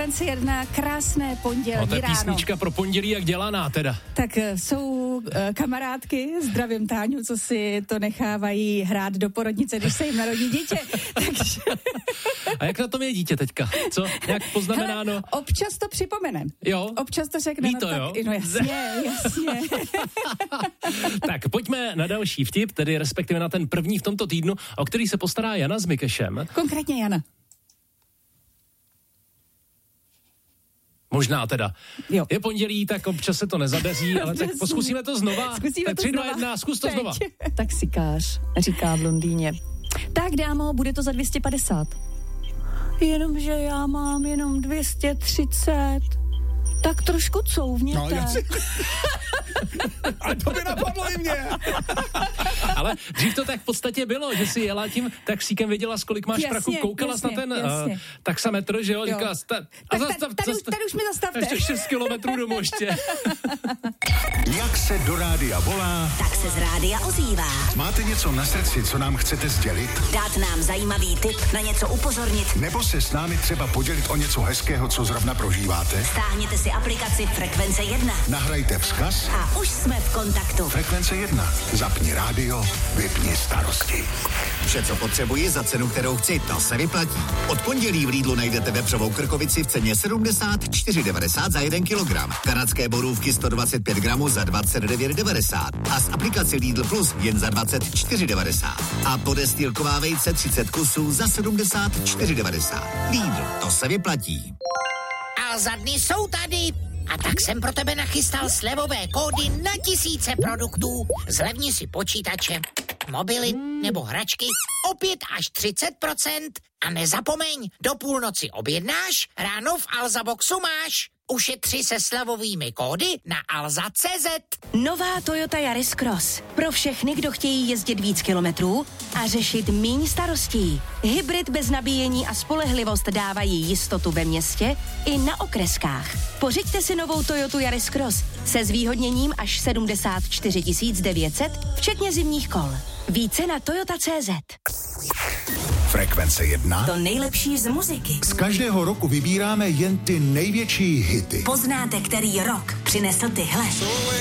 Frekvence 1, krásné pondělí to je ráno. písnička pro pondělí, jak dělaná teda. Tak jsou kamarádky, zdravím Táňu, co si to nechávají hrát do porodnice, když se jim narodí dítě. Takže... A jak na tom je dítě teďka? Co? Jak poznamenáno? Hele, občas to připomene. Jo? Občas to řekne. Ví to, jo? No jasně. Tak pojďme na další vtip, tedy respektive na ten první v tomto týdnu, o který se postará Jana s Mikešem. Konkrétně Jana. Možná teda. Jo. Je pondělí, tak občas se to nezadaří, ale tak zkusíme to znova. Zkusíme to 3, 2, znova. 1, zkus to znova. Taxikář říká v Londýně. Tak dámo, bude to za 250. Jenomže já mám jenom 230. Tak trošku couvněte. No, ale to by napadlo i mě. Ale dřív to tak v podstatě bylo, že si jela tím taxíkem, věděla, kolik máš prachu, koukala na ten taxametr, že jo? Říkala, tady už mi zastavte. Ještě 6 kilometrů domů ještě. Jak se do rádia volá? Tak se z rádia ozývá. Máte něco na srdci, co nám chcete sdělit? Dát nám zajímavý tip, na něco upozornit. Nebo se s námi třeba podělit o něco hezkého, co zrovna prožíváte? Stáhněte si aplikaci Frekvence 1. Nahrajte vzkaz. A už jsme v kontaktu. Frekvence 1. Zapni rádio, vypni starosti. Vše, co potřebuji za cenu, kterou chci, to se vyplatí. Od pondělí v Lidlu najdete vepřovou krkovici v ceně 74,90 za 1 kilogram. Kanadské borůvky 125 gramů za 29,90. A z aplikace Lidl Plus jen za 24,90. A podestýlková vejce 30 kusů za 74,90. Lidl, to se vyplatí. A za dny jsou tady. A tak jsem pro tebe nachystal slevové kódy na tisíce produktů. Zlevni si počítače, mobily nebo hračky o 5 až 30%. A nezapomeň, do půlnoci objednáš, ráno v Alza Boxu máš. Ušetři se slevovými kódy na alza.cz. Nová Toyota Yaris Cross. Pro všechny, kdo chtějí jezdit víc kilometrů a řešit míň starostí. Hybrid bez nabíjení a spolehlivost dávají jistotu ve městě i na okreskách. Pořiďte si novou Toyotu Yaris Cross se zvýhodněním až 74 900, včetně zimních kol. Více na toyota.cz. Frekvence 1. To nejlepší z muziky. Z každého roku vybíráme jen ty největší hity. Poznáte, který rok přinesl tyhle.